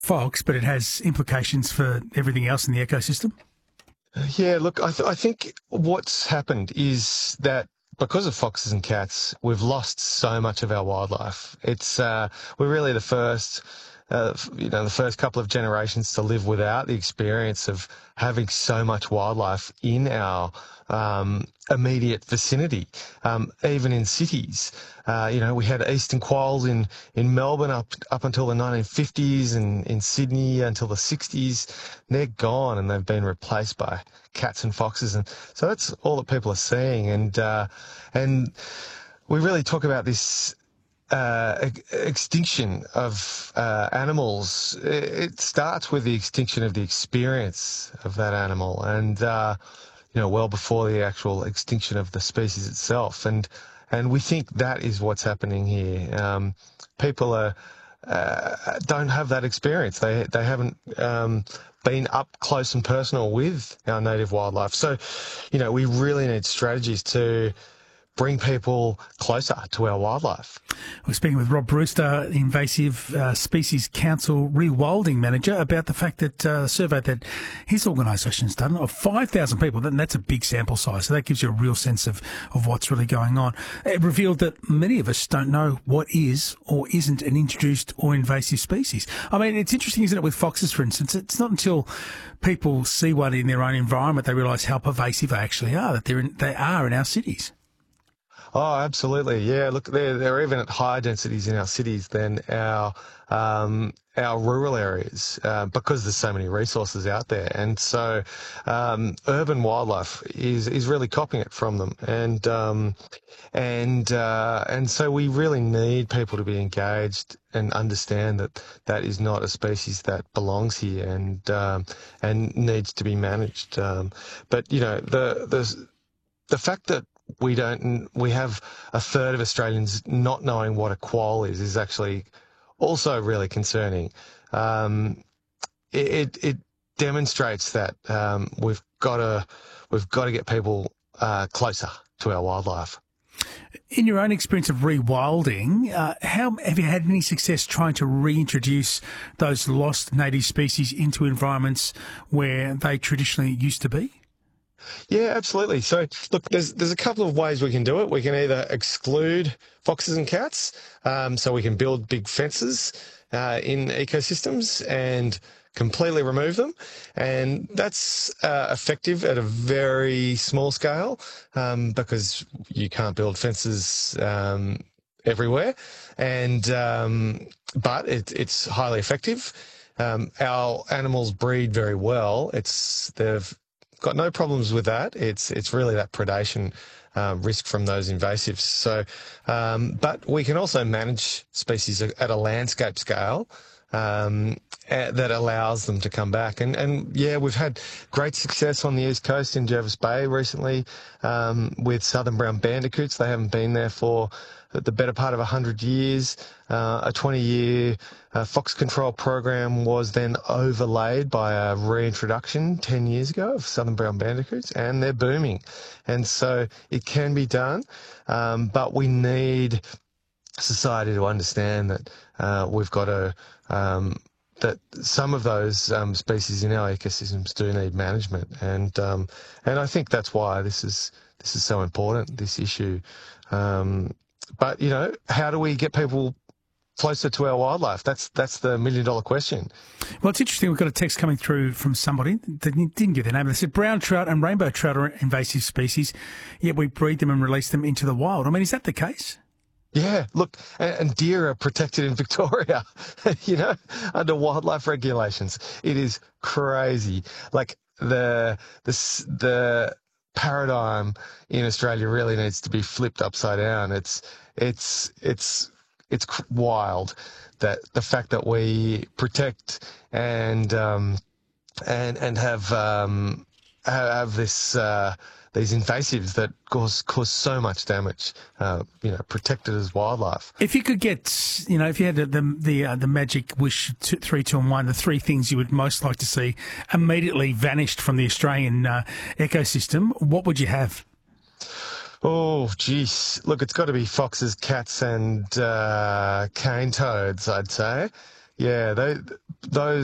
fox, but it has implications for everything else in the ecosystem? Yeah, look, I think what's happened is that because of foxes and cats, we've lost so much of our wildlife. We're really the first couple of generations to live without the experience of having so much wildlife in our immediate vicinity, even in cities. We had eastern quolls in Melbourne up until the 1950s and in Sydney until the 60s. They're gone and they've been replaced by cats and foxes. And so that's all that people are seeing. And we really talk about this extinction of animals. It starts with the extinction of the experience of that animal, and well before the actual extinction of the species itself. And we think that is what's happening here. People don't have that experience. They haven't been up close and personal with our native wildlife. So, we really need strategies to bring people closer to our wildlife. We're speaking with Rob Brewster, Invasive Species Council Rewilding Manager, about the fact that a survey that his organisation's done of 5,000 people, and that's a big sample size, so that gives you a real sense of what's really going on. It revealed that many of us don't know what is or isn't an introduced or invasive species. I mean, it's interesting, isn't it, with foxes, for instance? It's not until people see one in their own environment they realise how pervasive they actually are, that they are in our cities. Oh, absolutely. Yeah. Look, they're even at higher densities in our cities than our rural areas because there's so many resources out there. And so urban wildlife is really copying it from them. And so we really need people to be engaged and understand that is not a species that belongs here and needs to be managed. But the fact that we have a third of Australians not knowing what a quoll is actually also really concerning. It demonstrates that we've got to get people closer to our wildlife. In your own experience of rewilding, how have you had any success trying to reintroduce those lost native species into environments where they traditionally used to be? Yeah, absolutely. So, look, there's a couple of ways we can do it. We can either exclude foxes and cats, so we can build big fences in ecosystems and completely remove them, and that's effective at a very small scale because you can't build fences everywhere, but it's highly effective. Our animals breed very well. They've got no problems with that. It's really that predation risk from those invasives. So, but we can also manage species at a landscape scale that allows them to come back. And yeah, we've had great success on the East Coast in Jervis Bay recently with southern brown bandicoots. They haven't been there for the better part of 100 years. A 20-year fox control program was then overlaid by a reintroduction 10 years ago of southern brown bandicoots, and they're booming. And so it can be done, but we need society to understand that we've got to that some of those species in our ecosystems do need management, and I think that's why this is so important, this issue. But how do we get people closer to our wildlife? That's the million-dollar question. Well, it's interesting. We've got a text coming through from somebody that didn't give their name. They said brown trout and rainbow trout are invasive species, yet we breed them and release them into the wild. I mean, is that the case? Yeah, look, and deer are protected in Victoria, under wildlife regulations. It is crazy. Like the paradigm in Australia really needs to be flipped upside down. It's wild that the fact that we protect and have this these invasives that cause so much damage, protected as wildlife. If you could get, if you had the magic wish 3, 2 and 1, the three things you would most like to see immediately vanished from the Australian ecosystem, what would you have? Oh, geez. Look, it's got to be foxes, cats and cane toads, I'd say. Yeah, those